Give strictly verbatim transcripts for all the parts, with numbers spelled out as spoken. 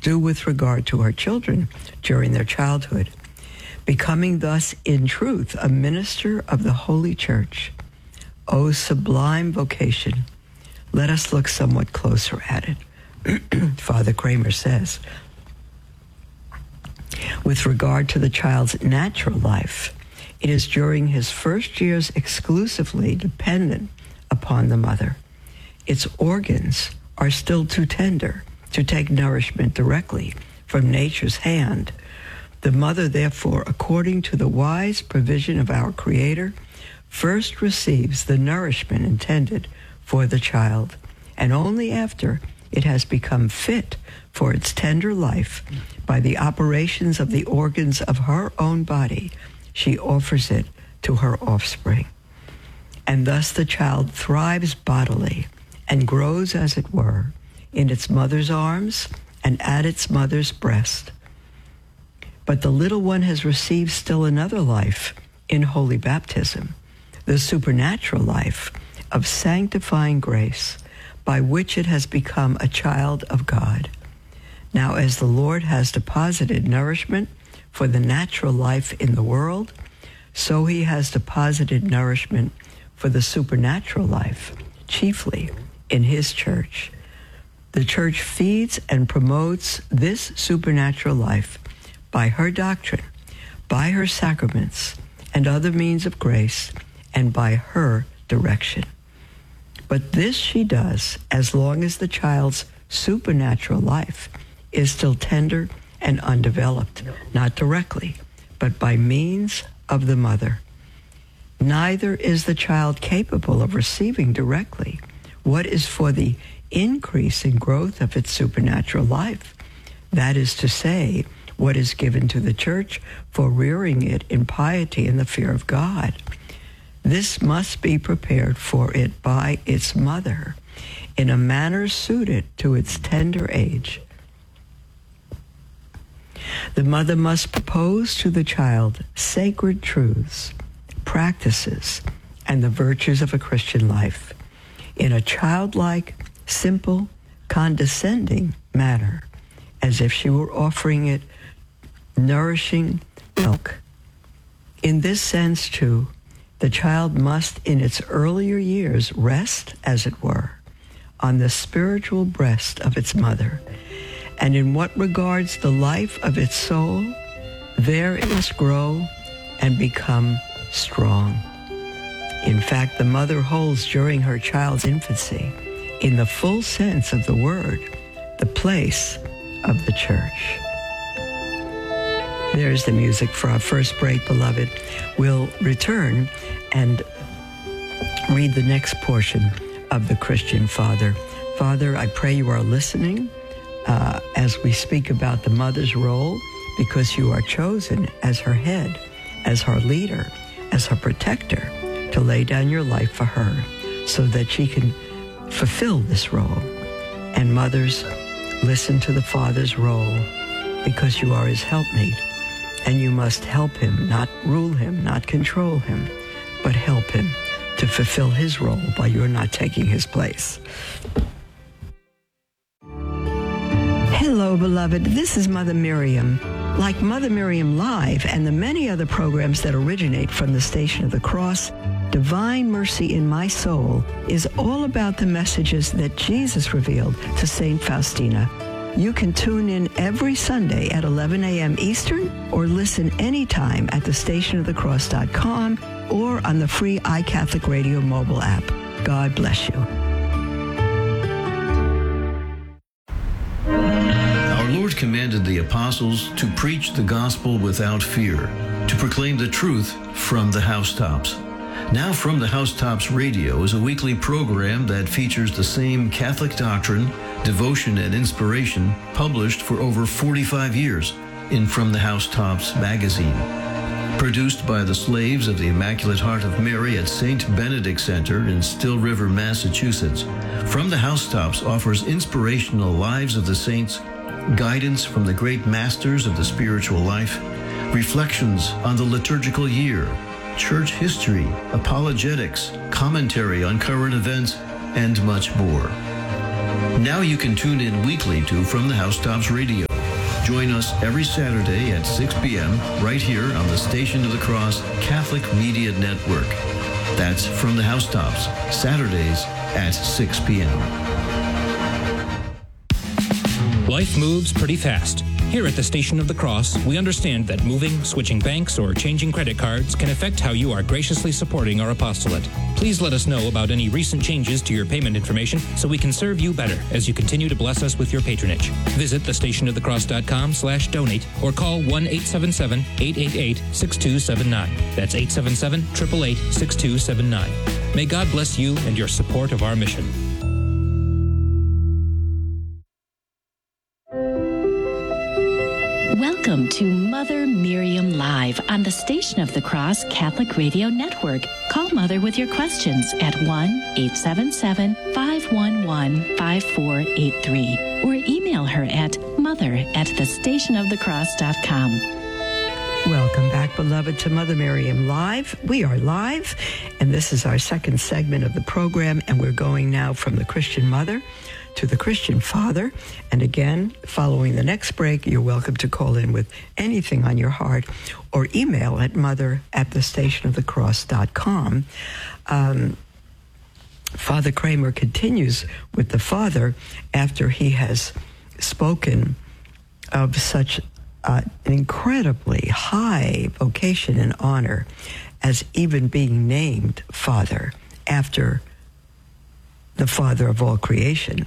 do with regard to her children during their childhood, becoming thus in truth a minister of the Holy Church. O sublime vocation! Let us look somewhat closer at it. Father Kramer says, with regard to the child's natural life, it is during his first years exclusively dependent upon the mother. Its organs are still too tender to take nourishment directly from nature's hand. The mother, therefore, according to the wise provision of our Creator, first receives the nourishment intended for the child, and only after it has become fit for its tender life by the operations of the organs of her own body, she offers it to her offspring. And thus the child thrives bodily and grows, as it were, in its mother's arms and at its mother's breast. But the little one has received still another life in holy baptism, the supernatural life of sanctifying grace, by which it has become a child of God. Now, as the Lord has deposited nourishment for the natural life in the world, so he has deposited nourishment for the supernatural life, chiefly in his church. The church feeds and promotes this supernatural life by her doctrine, by her sacraments and other means of grace, and by her direction. But this she does as long as the child's supernatural life is still tender and undeveloped, not directly, but by means of the mother. Neither is the child capable of receiving directly what is for the increase and growth of its supernatural life. That is to say, what is given to the church for rearing it in piety and the fear of God. This must be prepared for it by its mother in a manner suited to its tender age. The mother must propose to the child sacred truths, practices, and the virtues of a Christian life in a childlike, simple, condescending manner, as if she were offering it nourishing milk. In this sense, too, the child must in its earlier years rest, as it were, on the spiritual breast of its mother, and in what regards the life of its soul, there it must grow and become strong. In fact, the mother holds during her child's infancy, in the full sense of the word, the place of the church. There's the music for our first break, beloved. We'll return and read the next portion of the Christian Father. Father, I pray you are listening uh, as we speak about the mother's role, because you are chosen as her head, as her leader, as her protector, to lay down your life for her so that she can fulfill this role. And mothers, listen to the Father's role, because you are his helpmate. And you must help him, not rule him, not control him, but help him to fulfill his role by your not taking his place. Hello, beloved. This is Mother Miriam. Like Mother Miriam Live and the many other programs that originate from the Station of the Cross, Divine Mercy in My Soul is all about the messages that Jesus revealed to Saint Faustina. You can tune in every Sunday at eleven a.m. Eastern, or listen anytime at the station of the cross dot com or on the free iCatholic Radio mobile app. God bless you. Our Lord commanded the apostles to preach the gospel without fear, to proclaim the truth from the housetops. Now From the Housetops Radio is a weekly program that features the same Catholic doctrine, devotion, and inspiration published for over forty-five years in From the Housetops magazine. Produced by the slaves of the Immaculate Heart of Mary at Saint Benedict Center in Still River, Massachusetts, From the Housetops offers inspirational lives of the saints, guidance from the great masters of the spiritual life, reflections on the liturgical year, church history, apologetics, commentary on current events, and much more. Now you can tune in weekly to From the Housetops Radio Join us every Saturday at six p.m. right here on the Station of the Cross Catholic Media Network. That's From the Housetops, Saturdays at six p.m. Life moves pretty fast. Here at the Station of the Cross, we understand that moving, switching banks, or changing credit cards can affect how you are graciously supporting our apostolate. Please let us know about any recent changes to your payment information so we can serve you better as you continue to bless us with your patronage. Visit the station of the cross dot com slash donate or call one eight seven seven, eight eight eight, six two seven nine. That's eight seven seven, eight eight eight, six two seven nine. May God bless you and your support of our mission. Welcome to Mother Miriam Live on the Station of the Cross Catholic Radio Network. Call Mother with your questions at one eight seven seven, five one one, five four eight three or email her at mother at the station of the cross dot com. Welcome back, beloved, to Mother Miriam Live. We are live, and this is our second segment of the program, and we're going now from the Christian mother to the Christian father. And again, following the next break, you're welcome to call in with anything on your heart or email at mother at the station of the cross dot com. Um, Father Kramer continues with the father after he has spoken of such uh, an incredibly high vocation and honor as even being named father after the Father of all creation.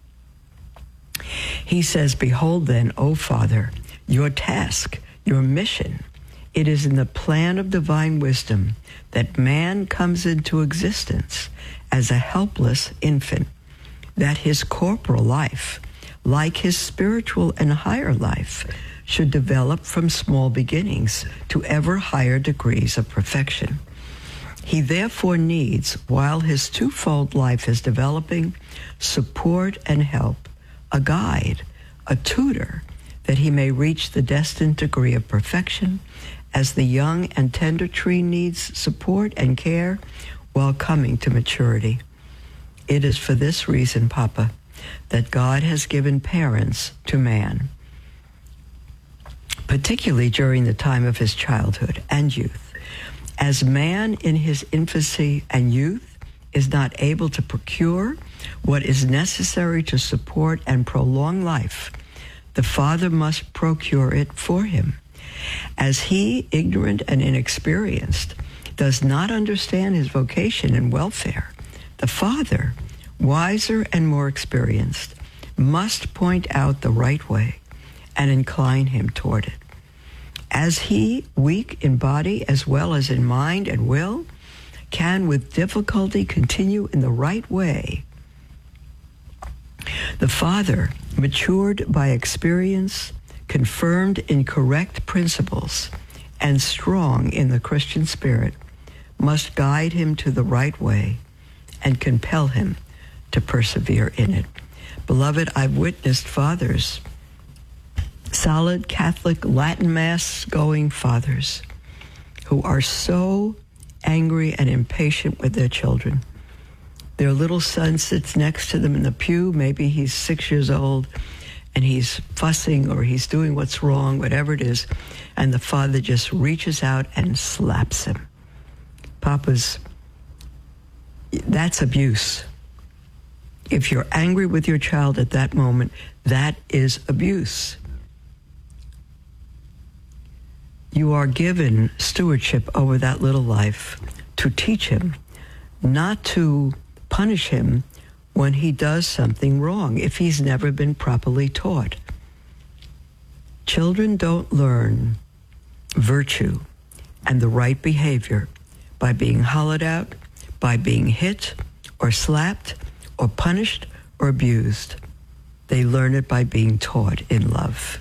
He says, "Behold then, O Father, your task, your mission. It is in the plan of divine wisdom that man comes into existence as a helpless infant, that his corporal life, like his spiritual and higher life, should develop from small beginnings to ever higher degrees of perfection. He therefore needs, while his twofold life is developing, support and help, a guide, a tutor, that he may reach the destined degree of perfection, as the young and tender tree needs support and care while coming to maturity. It is for this reason, Papa, that God has given parents to man, particularly during the time of his childhood and youth. As man in his infancy and youth is not able to procure what is necessary to support and prolong life, the father must procure it for him. As he, ignorant and inexperienced, does not understand his vocation and welfare, the father, wiser and more experienced, must point out the right way and incline him toward it. As he, weak in body as well as in mind and will, can with difficulty continue in the right way, the father, matured by experience, confirmed in correct principles, and strong in the Christian spirit, must guide him to the right way and compel him to persevere in it. Beloved, I've witnessed fathers, solid Catholic Latin Mass going fathers, who are so angry and impatient with their children. Their little son sits next to them in the pew. Maybe he's six years old, and he's fussing or he's doing what's wrong, whatever it is, and the father just reaches out and slaps him. Papa's, that's abuse. If you're angry with your child at that moment, that is abuse. You are given stewardship over that little life to teach him, not to punish him when he does something wrong, if he's never been properly taught. Children don't learn virtue and the right behavior by being hollowed out, by being hit or slapped or punished or abused. They learn it by being taught in love.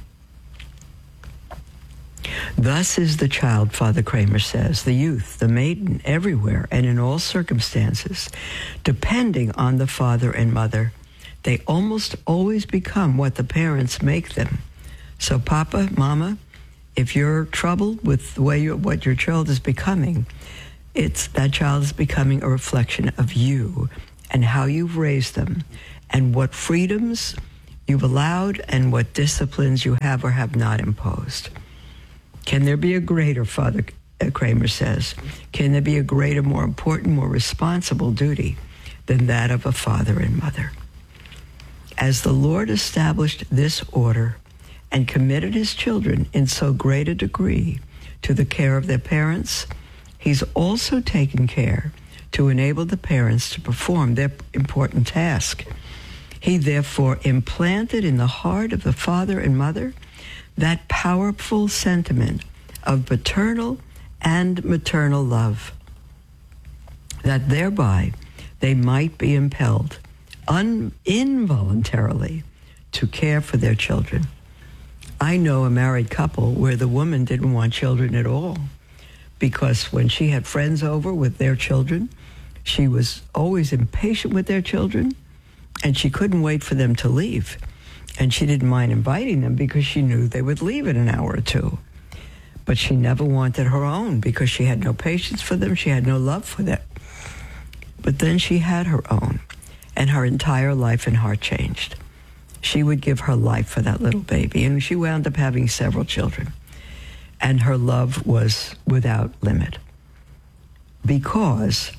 Thus is the child, Father Kramer says, the youth, the maiden, everywhere and in all circumstances, depending on the father and mother. They almost always become what the parents make them. So Papa, Mama, if you're troubled with the way you, what your child is becoming, it's that child is becoming a reflection of you and how you've raised them and what freedoms you've allowed and what disciplines you have or have not imposed. Can there be a greater, Father Kramer says, can there be a greater, more important, more responsible duty than that of a father and mother? As the Lord established this order and committed his children in so great a degree to the care of their parents, he's also taken care to enable the parents to perform their important task. He therefore implanted in the heart of the father and mother that powerful sentiment of paternal and maternal love, that thereby they might be impelled un- involuntarily to care for their children. I know a married couple where the woman didn't want children at all, because when she had friends over with their children, she was always impatient with their children, and she couldn't wait for them to leave. And she didn't mind inviting them because she knew they would leave in an hour or two. But she never wanted her own because she had no patience for them. She had no love for them. But then she had her own, and her entire life and heart changed. She would give her life for that little baby, and she wound up having several children. And her love was without limit, because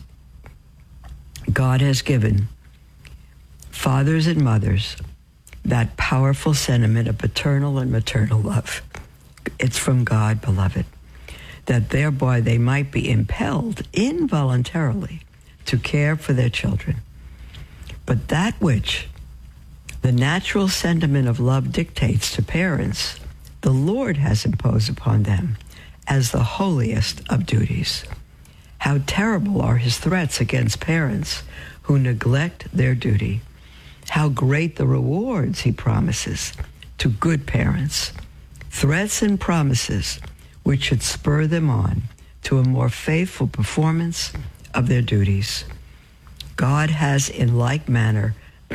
God has given fathers and mothers that powerful sentiment of paternal and maternal love. It's from God, beloved, that thereby they might be impelled involuntarily to care for their children. But that which the natural sentiment of love dictates to parents, the Lord has imposed upon them as the holiest of duties. How terrible are his threats against parents who neglect their duty. How great the rewards he promises to good parents. Threats and promises which should spur them on to a more faithful performance of their duties. God has in like manner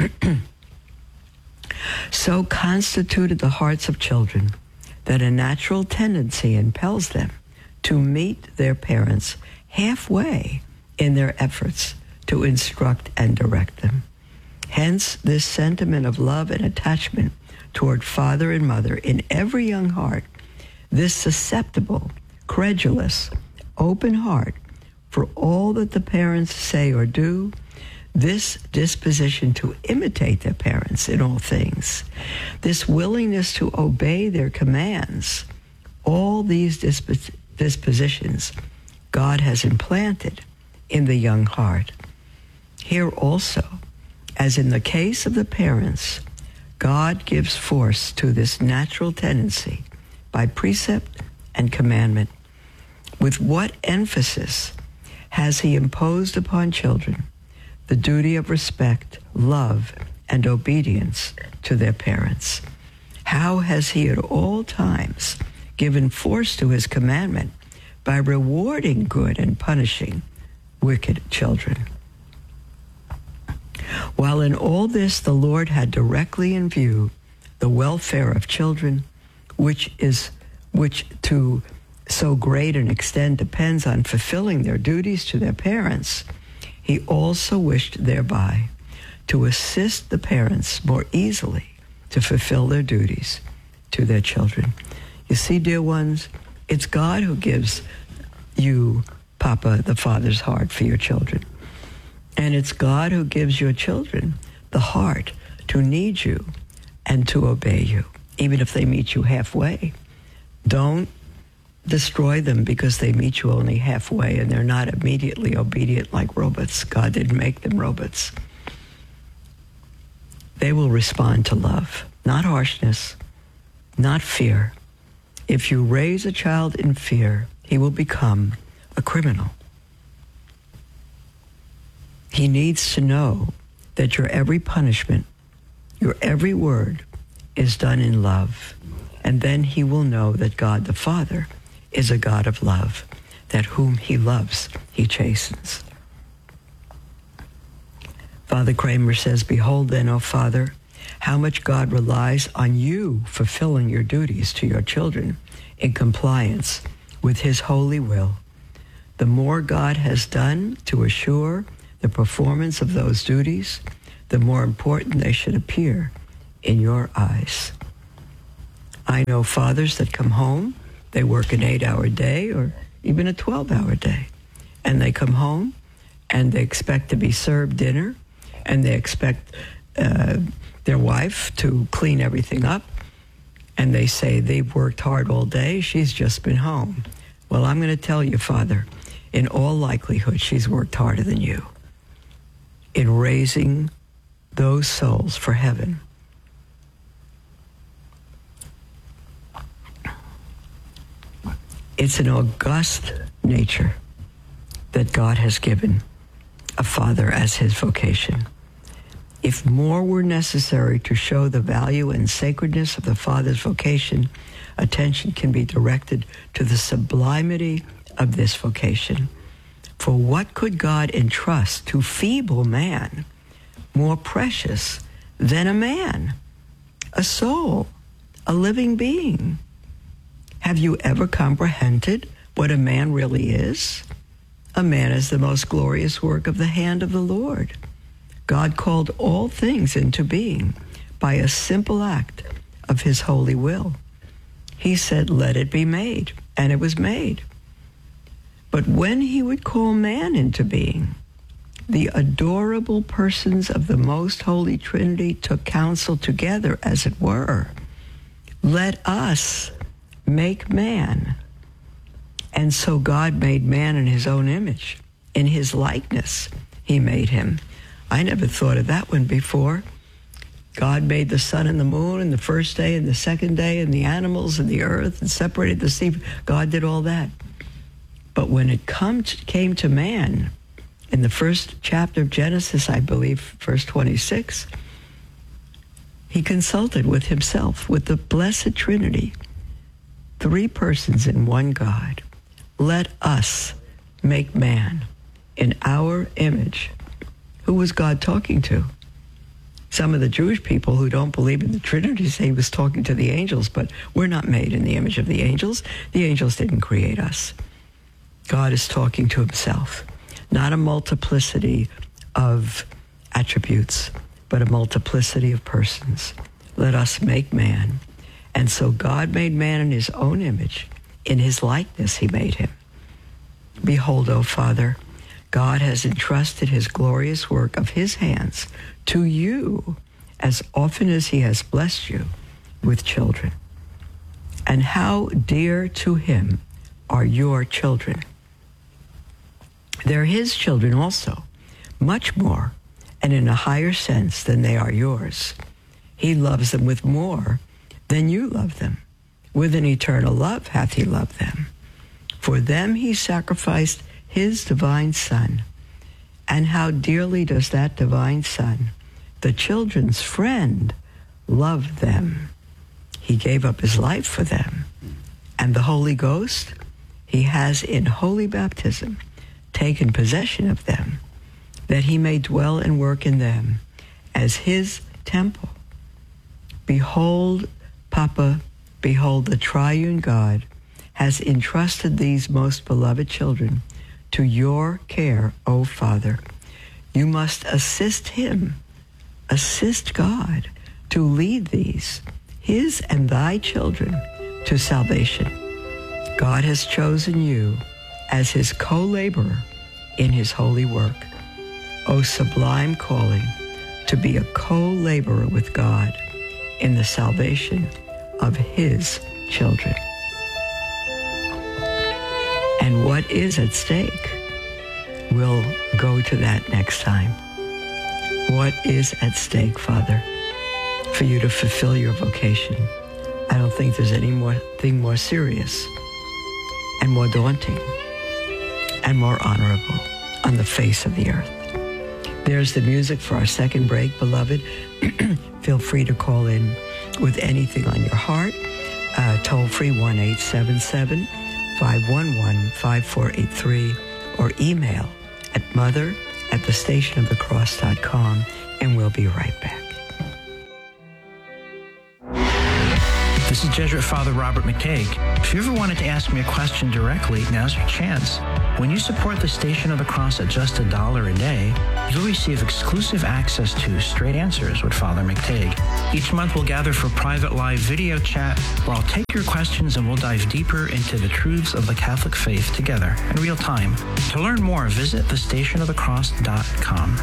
so constituted the hearts of children that a natural tendency impels them to meet their parents halfway in their efforts to instruct and direct them. Hence, this sentiment of love and attachment toward father and mother in every young heart, this susceptible, credulous, open heart for all that the parents say or do, this disposition to imitate their parents in all things, this willingness to obey their commands, all these disp- dispositions God has implanted in the young heart. Here also, as in the case of the parents, God gives force to this natural tendency by precept and commandment. With what emphasis has he imposed upon children the duty of respect, love, and obedience to their parents? How has he at all times given force to his commandment by rewarding good and punishing wicked children? While in all this the Lord had directly in view the welfare of children, which is which to so great an extent depends on fulfilling their duties to their parents, he also wished thereby to assist the parents more easily to fulfill their duties to their children. You see, dear ones, it's God who gives you, Papa, the Father's heart for your children. And it's God who gives your children the heart to need you and to obey you, even if they meet you halfway. Don't destroy them because they meet you only halfway and they're not immediately obedient like robots. God didn't make them robots. They will respond to love, not harshness, not fear. If you raise a child in fear, he will become a criminal. He needs to know that your every punishment, your every word is done in love. And then he will know that God the Father is a God of love, that whom he loves, he chastens. Father Kramer says, behold then, O Father, how much God relies on you fulfilling your duties to your children in compliance with his holy will. The more God has done to assure the performance of those duties, the more important they should appear in your eyes. I know fathers that come home, they work an eight-hour day or even a twelve-hour day, and they come home and they expect to be served dinner, and they expect uh, their wife to clean everything up, and they say they've worked hard all day, she's just been home. Well, I'm going to tell you, Father, in all likelihood, she's worked harder than you in raising those souls for heaven. It's an august nature that God has given a father as his vocation. If more were necessary to show the value and sacredness of the father's vocation, attention can be directed to the sublimity of this vocation. For what could God entrust to feeble man more precious than a man, a soul, a living being? Have you ever comprehended what a man really is? A man is the most glorious work of the hand of the Lord. God called all things into being by a simple act of his holy will. He said, "Let it be made," and it was made. But when he would call man into being, the adorable persons of the most holy Trinity took counsel together, as it were. Let us make man. And so God made man in his own image. In his likeness, he made him. I never thought of that one before. God made the sun and the moon and the first day and the second day and the animals and the earth and separated the sea. God did all that. But when it come to, came to man, in the first chapter of Genesis, I believe, verse twenty-six, he consulted with himself, with the Blessed Trinity, three persons in one God. Let us make man in our image. Who was God talking to? Some of the Jewish people who don't believe in the Trinity say he was talking to the angels, but we're not made in the image of the angels. The angels didn't create us. God is talking to himself, not a multiplicity of attributes, but a multiplicity of persons. Let us make man. And so God made man in his own image. In his likeness he made him. Behold, O Father, God has entrusted his glorious work of his hands to you as often as he has blessed you with children. And how dear to him are your children. They're his children also, much more, and in a higher sense than they are yours. He loves them with more than you love them. With an eternal love hath he loved them. For them he sacrificed his divine Son. And how dearly does that divine Son, the children's friend, love them. He gave up his life for them. And the Holy Ghost, he has in holy baptism taken possession of them, that he may dwell and work in them as his temple. Behold, Papa, behold, the triune God has entrusted these most beloved children to your care, O Father. You must assist him, assist God to lead these, his and thy children, to salvation. God has chosen you as his co-laborer in his holy work. O sublime calling to be a co-laborer with God in the salvation of his children. And what is at stake? We'll go to that next time. What is at stake, Father, for you to fulfill your vocation? I don't think there's any more thing more serious and more daunting and more honorable on the face of the earth. There's the music for our second break, beloved. Feel free to call in with anything on your heart. Uh, toll free one eight seven seven, five one one, five four eight three or email at mother at the station of the cross dot com, and we'll be right back. This is Jesuit Father Robert McTague. If you ever wanted to ask me a question directly, now's your chance. When you support the Station of the Cross at just a dollar a day, you'll receive exclusive access to Straight Answers with Father McTague. Each month we'll gather for private live video chat where I'll take your questions and we'll dive deeper into the truths of the Catholic faith together in real time. To learn more, visit the station of the cross dot com.